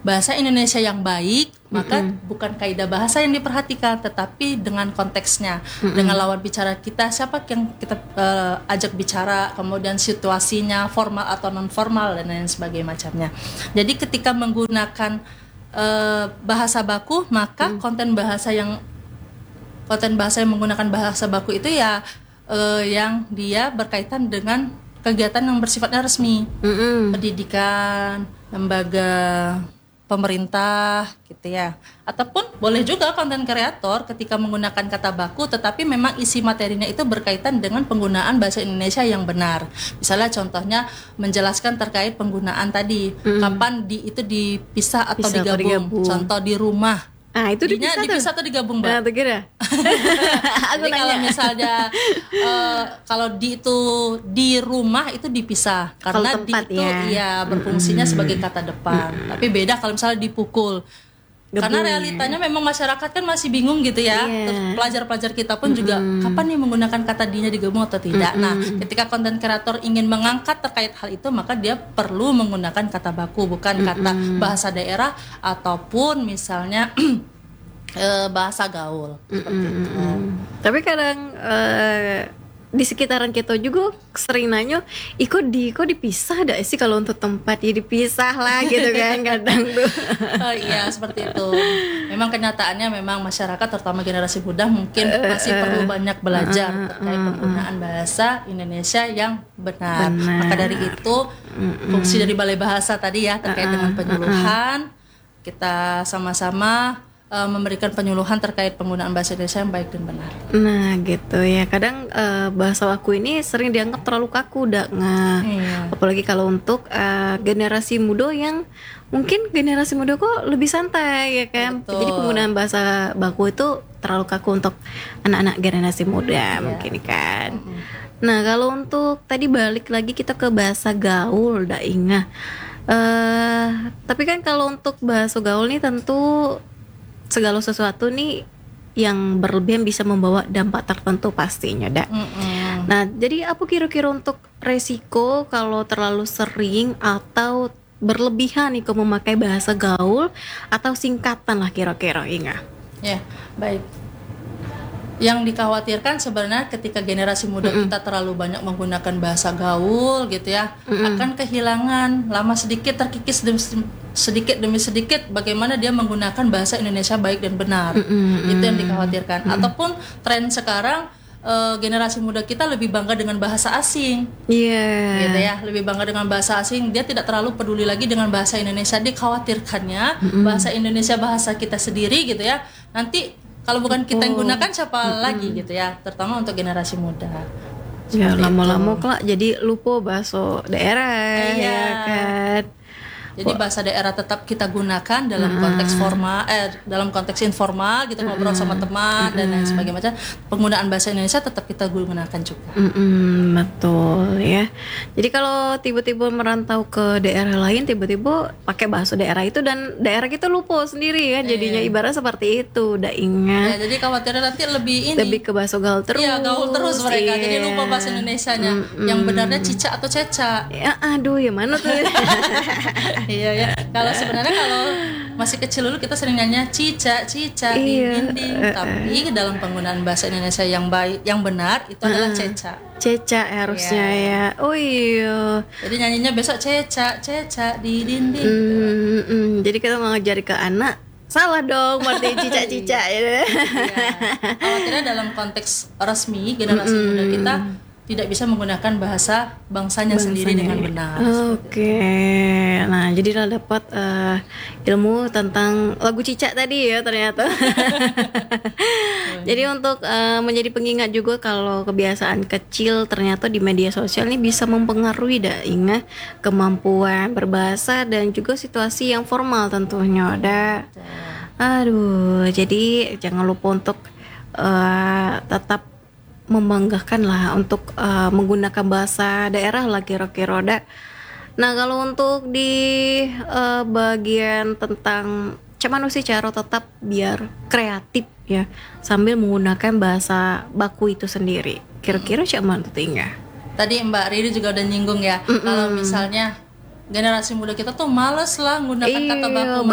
bahasa Indonesia yang baik, maka bukan kaidah bahasa yang diperhatikan, tetapi dengan konteksnya, dengan lawan bicara kita, siapa yang kita ajak bicara, kemudian situasinya, formal atau non formal dan lain sebagainya macamnya. Jadi ketika menggunakan bahasa baku, maka konten bahasa yang menggunakan bahasa baku itu ya yang dia berkaitan dengan kegiatan yang bersifatnya resmi, pendidikan, lembaga pemerintah gitu ya. Ataupun boleh juga konten kreator ketika menggunakan kata baku tetapi memang isi materinya itu berkaitan dengan penggunaan bahasa Indonesia yang benar. Misalnya contohnya menjelaskan terkait penggunaan tadi, kapan itu dipisah atau digabung. Contoh di rumah. Ah, itu dipisah atau digabung, Mbak? Nah, tuh kira. Jadi kalau misalnya kalau di rumah itu dipisah karena tempat, di itu ya berfungsinya sebagai kata depan. Tapi beda kalau misalnya dipukul. Karena realitanya memang masyarakat kan masih bingung gitu ya. Pelajar-pelajar kita pun juga kapan nih menggunakan kata dinya digabung atau tidak. Nah, ketika konten kreator ingin mengangkat terkait hal itu, maka dia perlu menggunakan kata baku, bukan kata bahasa daerah ataupun misalnya bahasa gaul seperti itu. Tapi kadang di sekitaran kita juga sering nanya, kok dipisah dah sih kalau untuk tempat ya dipisah lah gitu kan kadang tuh. Iya seperti itu. Memang kenyataannya memang masyarakat terutama generasi muda mungkin masih perlu banyak belajar terkait penggunaan bahasa Indonesia yang benar. Maka dari itu fungsi dari Balai Bahasa tadi ya terkait dengan penyuluhan, kita sama-sama memberikan penyuluhan terkait penggunaan bahasa Indonesia yang baik dan benar. Nah gitu ya, kadang bahasa baku ini sering dianggap terlalu kaku apalagi kalau untuk generasi muda yang mungkin generasi muda kok lebih santai ya kan. Betul. Jadi penggunaan bahasa baku itu terlalu kaku untuk anak-anak generasi muda mungkin kan. Nah kalau untuk tadi balik lagi kita ke bahasa gaul tapi kan kalau untuk bahasa gaul nih tentu segala sesuatu nih yang berlebihan bisa membawa dampak tertentu pastinya, Nah, jadi apa kira-kira untuk resiko kalau terlalu sering atau berlebihan nih memakai bahasa gaul atau singkatan lah kira-kira, Inga? Ya, baik. Yang dikhawatirkan sebenarnya ketika generasi muda kita terlalu banyak menggunakan bahasa gaul gitu ya, akan kehilangan lama sedikit terkikis sedikit demi sedikit bagaimana dia menggunakan bahasa Indonesia baik dan benar. Itu yang dikhawatirkan. Ataupun tren sekarang generasi muda kita lebih bangga dengan bahasa asing. Gitu ya, lebih bangga dengan bahasa asing. Dia tidak terlalu peduli lagi dengan bahasa Indonesia. Dia khawatirkannya bahasa Indonesia bahasa kita sendiri gitu ya. Nanti kalau bukan kita yang gunakan siapa lagi gitu ya, terutama untuk generasi muda. Ya lama-lama kelak jadi lupa bahasa daerah ya kan. Jadi bahasa daerah tetap kita gunakan dalam konteks formal, dalam konteks informal gitu, ngobrol sama teman dan lain sebagainya. Penggunaan bahasa Indonesia tetap kita gunakan juga. Betul ya. Jadi kalau tiba-tiba merantau ke daerah lain, tiba-tiba pakai bahasa daerah itu dan daerah kita lupa sendiri ya. Jadinya ibarat seperti itu, udah ingat. Ya, jadi khawatirnya nanti lebih ke bahasa gaul terus. Iya, gaul terus mereka. Jadi lupa bahasa Indonesianya. Yang benarnya cica atau ceca. Ya, aduh, ya mana tuh? Iya ya. Kalau sebenarnya kalau masih kecil dulu kita sering nanya cica di dinding, tapi dalam penggunaan bahasa Indonesia yang baik, yang benar itu adalah ceca. Ceca harusnya ya. Oh iya. Jadi nyanyinya besok ceca di dinding. Jadi kita mau ngajari ke anak salah dong, berarti cica-cica ya. Khawatirnya dalam konteks resmi generasi muda kita tidak bisa menggunakan bahasa bangsanya sendiri dengan benar. Oke. Nah, jadiเราdapat ilmu tentang lagu Cicak tadi ya ternyata. Jadi untuk menjadi pengingat juga kalau kebiasaan kecil ternyata di media sosial ini bisa mempengaruhi ingat kemampuan berbahasa dan juga situasi yang formal tentunya Aduh, jadi jangan lupa untuk tetap membanggakan lah untuk menggunakan bahasa daerah lah kira-kira Nah kalau untuk di bagian tentang cuman sih cara tetap biar kreatif ya sambil menggunakan bahasa baku itu sendiri kira-kira cuman tuh tinggal. Tadi Mbak Riri juga udah nyinggung ya kalau misalnya generasi muda kita tuh males lah menggunakan kata baku.